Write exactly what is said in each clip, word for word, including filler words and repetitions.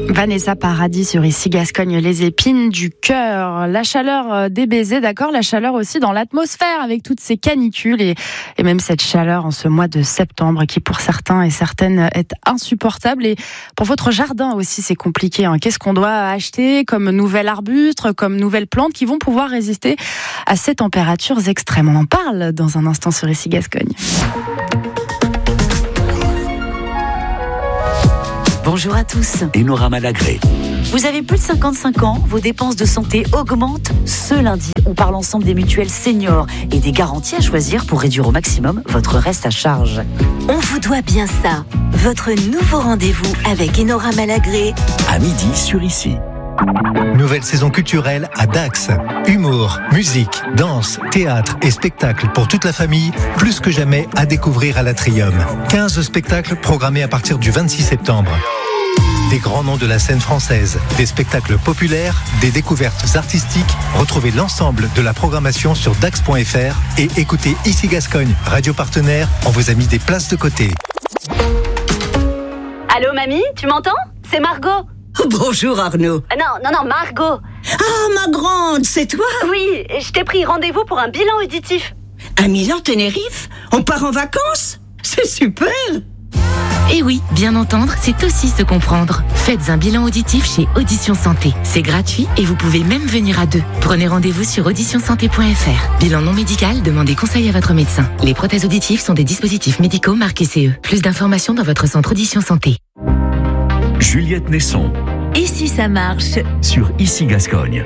Vanessa Paradis sur Ici Gascogne, les épines du cœur. La chaleur des baisers, d'accord, la chaleur aussi dans l'atmosphère avec toutes ces canicules et, et même cette chaleur en ce mois de septembre qui pour certains et certaines est insupportable. Et pour votre jardin aussi c'est compliqué, hein. Qu'est-ce qu'on doit acheter comme nouvel arbuste, comme nouvelles plantes qui vont pouvoir résister à ces températures extrêmes? On en parle dans un instant sur Ici Gascogne. Bonjour à tous. Enora Malagré. Vous avez plus de cinquante-cinq ans, vos dépenses de santé augmentent. Ce lundi, on parle ensemble des mutuelles seniors et des garanties à choisir pour réduire au maximum votre reste à charge. On vous doit bien ça. Votre nouveau rendez-vous avec Enora Malagré. À midi sur Ici. Nouvelle saison culturelle à Dax. Humour, musique, danse, théâtre et spectacles pour toute la famille, plus que jamais à découvrir à l'Atrium. quinze spectacles programmés à partir du vingt-six septembre. Des grands noms de la scène française, des spectacles populaires, des découvertes artistiques. Retrouvez l'ensemble de la programmation sur dax point f r et écoutez Ici Gascogne, radio partenaire. On vous a mis des places de côté. Allô mamie, tu m'entends? C'est Margot. Bonjour Arnaud. Euh, non, non, non, Margot. Ah, ma grande, c'est toi? Oui, je t'ai pris rendez-vous pour un bilan auditif. À Milan-Tenerife? On part en vacances? C'est super! Et oui, bien entendre, c'est aussi se comprendre. Faites un bilan auditif chez Audition Santé. C'est gratuit et vous pouvez même venir à deux. Prenez rendez-vous sur audition santé point f r. Bilan non médical, demandez conseil à votre médecin. Les prothèses auditives sont des dispositifs médicaux marqués C E. Plus d'informations dans votre centre Audition Santé. Juliette Nesson. Et si ça marche? Sur Ici Gascogne.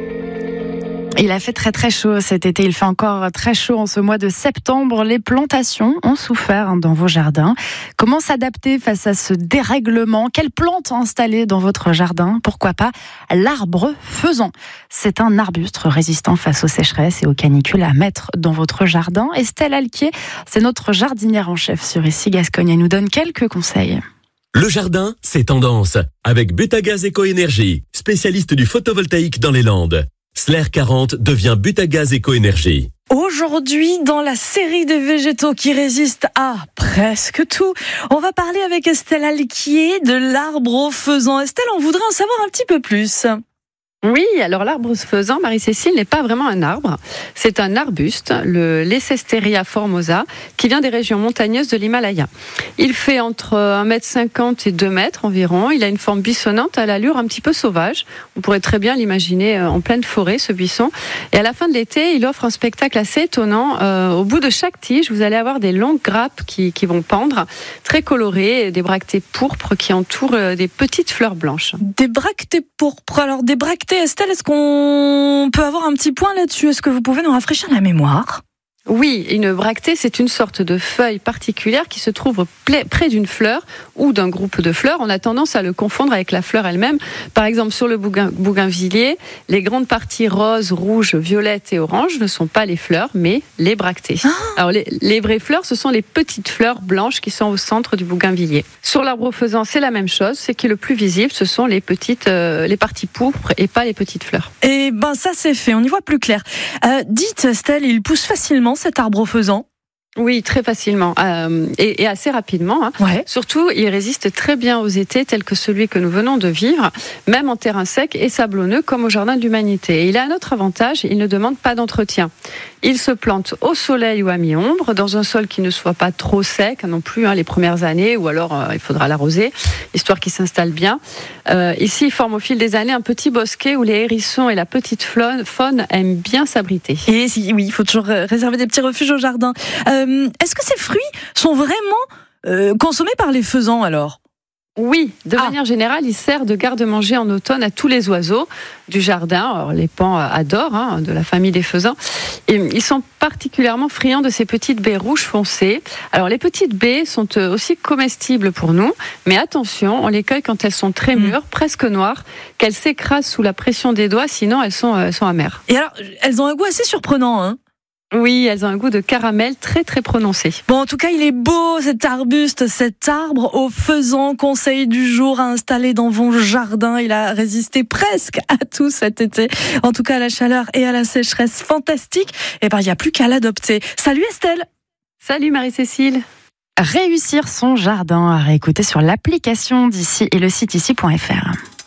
Il a fait très très chaud cet été, il fait encore très chaud en ce mois de septembre. Les plantations ont souffert dans vos jardins. Comment s'adapter face à ce dérèglement? Quelles plantes installer dans votre jardin? Pourquoi pas l'arbre faisan? C'est un arbuste résistant face aux sécheresses et aux canicules à mettre dans votre jardin. Estelle Alquier, c'est notre jardinière en chef sur Ici Gascogne. Elle nous donne quelques conseils. Le jardin, c'est tendance. Avec Butagaz Éco-Énergie, spécialiste du photovoltaïque dans les Landes. Slair quarante devient Butagaz Éco-Énergie. Aujourd'hui, dans la série des végétaux qui résistent à presque tout, on va parler avec Estelle Alquier de l'arbre faisan. Estelle, on voudrait en savoir un petit peu plus. Oui, alors l'arbre faisan, Marie-Cécile, n'est pas vraiment un arbre. C'est un arbuste, le Leicesteria formosa, qui vient des régions montagneuses de l'Himalaya. Il fait entre un mètre cinquante et deux mètres environ. Il a une forme buissonnante à l'allure un petit peu sauvage. On pourrait très bien l'imaginer en pleine forêt, ce buisson. Et à la fin de l'été, il offre un spectacle assez étonnant. Euh, au bout de chaque tige, vous allez avoir des longues grappes qui, qui vont pendre, très colorées, des bractées pourpres qui entourent des petites fleurs blanches. Des bractées pourpres, alors des bractées, Estelle, est-ce qu'on peut avoir un petit point là-dessus? Est-ce que vous pouvez nous rafraîchir la mémoire? Oui, une bractée, c'est une sorte de feuille particulière qui se trouve près d'une fleur ou d'un groupe de fleurs. On a tendance à le confondre avec la fleur elle-même. Par exemple, sur le bougain, bougainvillier, les grandes parties roses, rouges, violettes et oranges ne sont pas les fleurs, mais les bractées. Ah. Alors, les, les vraies fleurs, ce sont les petites fleurs blanches qui sont au centre du bougainvillier. Sur l'arbre faisan, c'est la même chose. C'est que le plus visible, ce sont les petites, euh, les parties pourpres et pas les petites fleurs. Et ben, ça, c'est fait. On y voit plus clair. Euh, dites, Estelle, il pousse facilement cet arbre faisan? Oui, très facilement euh, et, et assez rapidement. Hein. Ouais. Surtout, il résiste très bien aux étés tels que celui que nous venons de vivre, même en terrain sec et sablonneux comme au Jardin de l'Humanité. Et il a un autre avantage, il ne demande pas d'entretien. Il se plante au soleil ou à mi-ombre, dans un sol qui ne soit pas trop sec non plus hein, les premières années, ou alors euh, il faudra l'arroser, histoire qu'il s'installe bien. Euh, ici, il forme au fil des années un petit bosquet où les hérissons et la petite faune, faune aiment bien s'abriter. Et si, oui, il faut toujours réserver des petits refuges au jardin. Euh, Est-ce que ces fruits sont vraiment euh, consommés par les faisans alors? Oui, de ah. manière générale, il sert de garde-manger en automne à tous les oiseaux du jardin. Alors, les paons adorent, hein, de la famille des faisans. Et ils sont particulièrement friands de ces petites baies rouges foncées. Alors, les petites baies sont aussi comestibles pour nous, mais attention, on les cueille quand elles sont très mûres, mmh. presque noires, qu'elles s'écrasent sous la pression des doigts, sinon elles sont, elles sont amères. Et alors, elles ont un goût assez surprenant, hein? Oui, elles ont un goût de caramel très très prononcé. Bon, en tout cas, il est beau cet arbuste, cet arbre au faisan. Conseil du jour à installer dans vos jardins. Il a résisté presque à tout cet été. En tout cas, à la chaleur et à la sécheresse fantastique. Et ben, il n'y a plus qu'à l'adopter. Salut Estelle. Salut Marie-Cécile. Réussir son jardin à réécouter sur l'application d'Ici et le site ici point f r.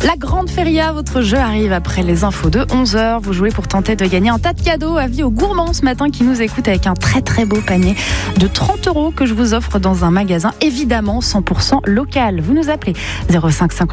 La Grande Feria, votre jeu arrive après les infos de onze heures. Vous jouez pour tenter de gagner un tas de cadeaux. Avis aux gourmands ce matin qui nous écoutent avec un très très beau panier de trente euros que je vous offre dans un magasin évidemment cent pour cent local. Vous nous appelez zéro cinq cinquante